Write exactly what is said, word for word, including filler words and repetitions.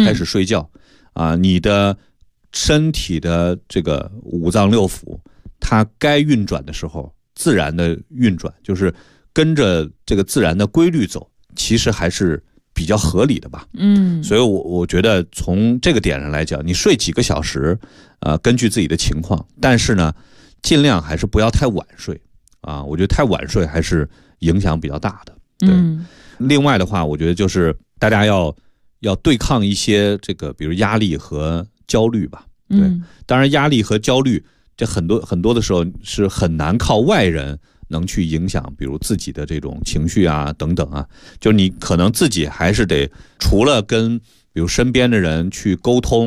开始睡觉、嗯、啊，你的身体的这个五脏六腑，它该运转的时候自然的运转，就是跟着这个自然的规律走，其实还是比较合理的吧。 嗯， 所以我我觉得从这个点上来讲，你睡几个小时，呃，根据自己的情况，但是呢，尽量还是不要太晚睡啊。我觉得太晚睡还是影响比较大的。对， 嗯、 另外的话，我觉得就是大家要要对抗一些这个，比如压力和焦虑吧。对， 嗯、 当然压力和焦虑，这很多很多的时候是很难靠外人能去影响，比如自己的这种情绪啊等等啊，就你可能自己还是得除了跟比如身边的人去沟通。